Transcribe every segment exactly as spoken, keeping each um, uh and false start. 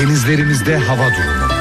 Denizlerimizde hava durumu.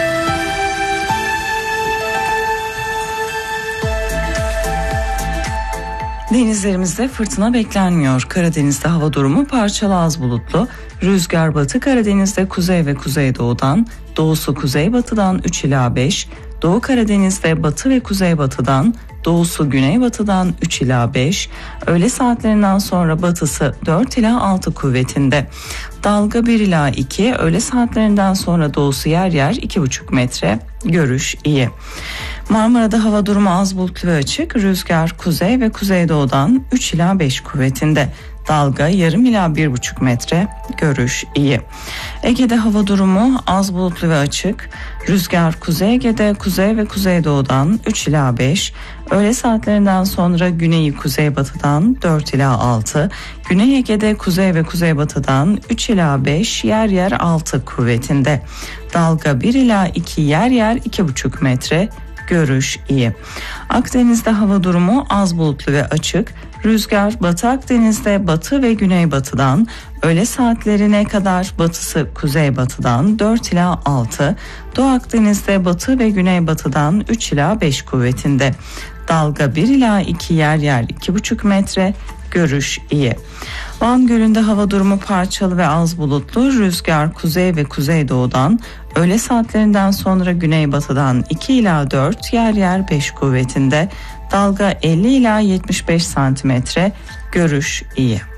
Denizlerimizde fırtına beklenmiyor. Karadeniz'de hava durumu parçalı az bulutlu. Rüzgar batı Karadeniz'de kuzey ve kuzeydoğudan, doğusu kuzeybatıdan üç ila beş, Doğu Karadeniz'de batı ve kuzeybatıdan, doğusu güneybatıdan üç ila beş, öğle saatlerinden sonra batısı dört ila altı kuvvetinde. Dalga bir ila iki, öğle saatlerinden sonra doğusu yer yer iki buçuk metre, görüş iyi. Marmara'da hava durumu az bulutlu ve açık, rüzgar kuzey ve kuzeydoğudan üç ila beş kuvvetinde. Dalga yarım ila bir buçuk metre, görüş iyi. Ege'de hava durumu az bulutlu ve açık, rüzgar Kuzey Ege'de kuzey ve kuzeydoğudan üç ila beş, öğle saatlerinden sonra güneyi kuzeybatıdan dört ila altı, Güney Ege'de kuzey ve kuzeybatıdan üç ila beş, yer yer altı kuvvetinde. Dalga bir ila iki, yer yer iki buçuk metre, görüş iyi. Akdeniz'de hava durumu az bulutlu ve açık, rüzgar Batı Akdeniz'de batı ve güneybatıdan, öğle saatlerine kadar batısı kuzeybatıdan dört ila altı, Doğu Akdeniz'de batı ve güneybatıdan üç ila beş kuvvetinde. Dalga bir ila iki, yer yer iki buçuk metre, görüş iyi. Van Gölü'nde hava durumu parçalı ve az bulutlu, rüzgar kuzey ve kuzeydoğudan, öğle saatlerinden sonra güneybatıdan iki ila dört, yer yer beş kuvvetinde. Dalga elli ila yetmiş beş santimetre, görüş iyi.